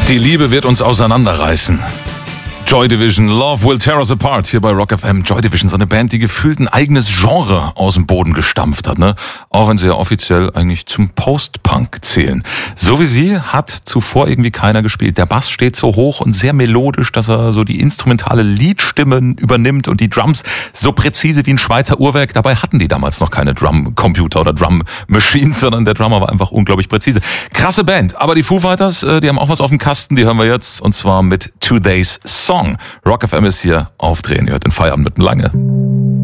Die Liebe wird uns auseinanderreißen. Joy Division, Love Will Tear Us Apart, hier bei Rock FM. Joy Division, so eine Band, die gefühlt ein eigenes Genre aus dem Boden gestampft hat, ne? Auch wenn sie ja offiziell eigentlich zum Post-Punk zählen. So wie sie hat zuvor irgendwie keiner gespielt. Der Bass steht so hoch und sehr melodisch, dass er so die instrumentale Liedstimmen übernimmt und die Drums so präzise wie ein Schweizer Uhrwerk. Dabei hatten die damals noch keine Drum-Computer oder Drum-Machines, sondern der Drummer war einfach unglaublich präzise. Krasse Band, aber die Foo Fighters, die haben auch was auf dem Kasten, die hören wir jetzt, und zwar mit Today's Song. Rock FM ist hier aufdrehen, ihr hört den Feierabend mit dem Lange.